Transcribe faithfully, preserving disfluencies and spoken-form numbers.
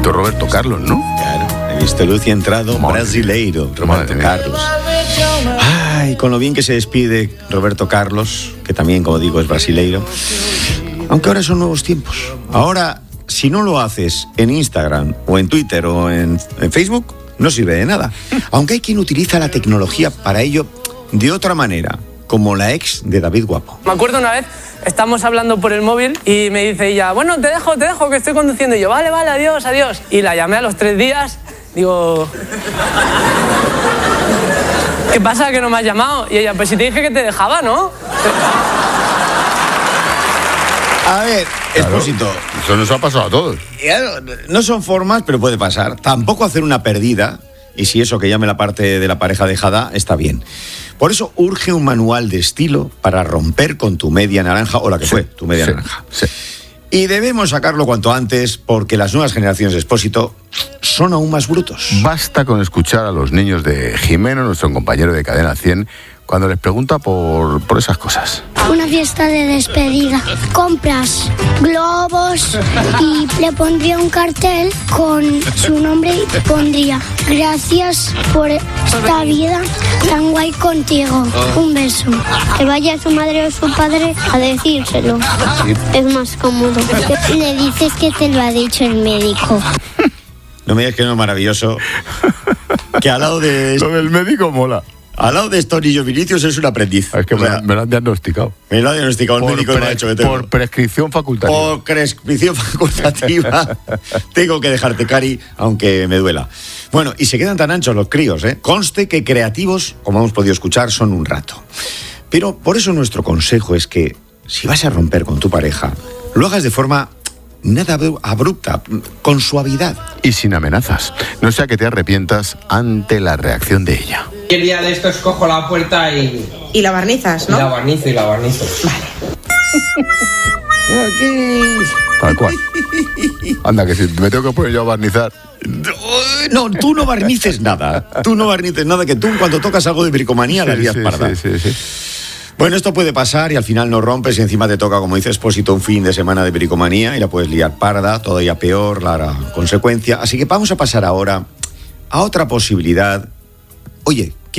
visto Roberto Carlos, ¿no? Claro, he visto luz y entrado Madre brasileiro, Roberto Carlos. Ay, con lo bien que se despide Roberto Carlos, que también, como digo, es brasileiro. Aunque ahora son nuevos tiempos. Ahora, si no lo haces en Instagram o en Twitter o en, en Facebook, no sirve de nada. Aunque hay quien utiliza la tecnología para ello de otra manera, como la ex de David Guapo. Me acuerdo una vez, estamos hablando por el móvil y me dice ella, bueno, te dejo, te dejo, que estoy conduciendo. Y yo, vale, vale, adiós, adiós. Y la llamé a los tres días, digo... ¿Qué pasa, que no me has llamado? Y ella, pues si te dije que te dejaba, ¿no? A ver, Claro, Expósito. Eso nos ha pasado a todos. No son formas, pero puede pasar. Tampoco hacer una perdida, y si eso que llame la parte de la pareja dejada, está bien. Por eso urge un manual de estilo para romper con tu media naranja, o la que Sí, fue, tu media sí, naranja. sí. Y debemos sacarlo cuanto antes, porque las nuevas generaciones de Expósito son aún más brutos. Basta con escuchar a los niños de Jimeno, nuestro compañero de Cadena cien, cuando les pregunta por, por esas cosas. Una fiesta de despedida. Compras globos y le pondría un cartel con su nombre y pondría gracias por esta vida tan guay contigo. Un beso. Que vaya su madre o su padre a decírselo. Es más cómodo. Le dices que te lo ha dicho el médico. No me digas que no es maravilloso. Que al lado de... Lo del médico mola. Al lado de estos niños Vinicius es un aprendiz. Es que O me, sea, me lo han diagnosticado. me lo ha diagnosticado el Por, médico y me ha pre- dicho que tengo... por prescripción facultativa. Por prescripción facultativa. Tengo que dejarte, Cari, aunque me duela. Bueno, y se quedan tan anchos los críos, ¿eh? Conste que creativos, como hemos podido escuchar, son un rato. Pero por eso nuestro consejo es que, si vas a romper con tu pareja, lo hagas de forma nada abru- abrupta, con suavidad. Y sin amenazas. No sea que te arrepientas ante la reacción de ella. El día de estos cojo la puerta y, Y la barnizas, ¿no? y la barnizo y la barnizo. Tal cual. Anda, que si me tengo que poner yo a barnizar. No, tú no barnices nada. Tú no barnices nada, que tú cuando tocas algo de bricomanía la Sí, lías sí, parda. sí, sí, sí. Bueno, esto puede pasar y al final no rompes y encima te toca, como dice Expósito, un fin de semana de bricomanía y la puedes liar parda, todavía peor la consecuencia. Así que vamos a pasar ahora a otra posibilidad, oye,